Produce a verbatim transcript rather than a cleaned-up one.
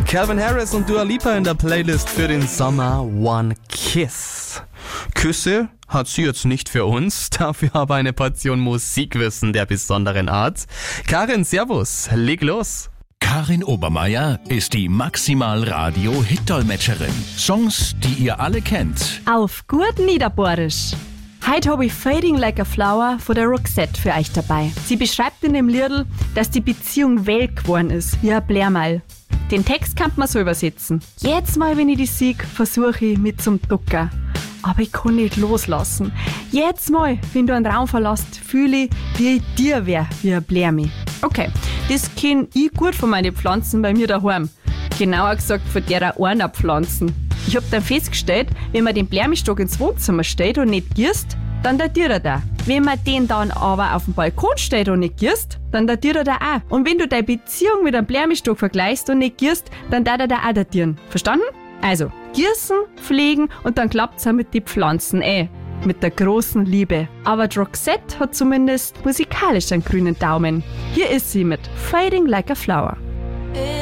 Calvin Harris und Dua Lipa in der Playlist für den Sommer One Kiss. Küsse hat sie jetzt nicht für uns, dafür aber eine Portion Musikwissen der besonderen Art. Karin, servus, leg los. Karin Obermeier ist die Maximal-Radio-Hit-Dolmetscherin. Songs, die ihr alle kennt. Auf gut Niederbohrisch. Heute habe ich Fading Like a Flower von der Roxette für euch dabei. Sie beschreibt in dem Liedl, dass die Beziehung welk geworden ist, wie ein Blärmeil. Den Text kann man so übersetzen. Jetzt mal, wenn ich die sieg, versuche ich mit zum Ducker. Aber ich kann nicht loslassen. Jetzt mal, wenn du einen Raum verlässt, fühle ich, wie ich dir wär, wie ein Blärmi. Okay, das kenn ich gut von meinen Pflanzen bei mir daheim. Genauer gesagt von derer Pflanzen. Ich hab dann festgestellt, wenn man den Blärmistock ins Wohnzimmer stellt und nicht gießt, dann datiert er da. Wenn man den dann aber auf den Balkon stellt und nicht gießt, dann datiert er da auch. Und wenn du deine Beziehung mit einem Blärmistock vergleichst und nicht gießt, dann darf er da auch datieren. Verstanden? Also, gießen, pflegen und dann klappt's auch mit den Pflanzen eh. Mit der großen Liebe. Aber die Roxette hat zumindest musikalisch einen grünen Daumen. Hier ist sie mit Fading Like a Flower.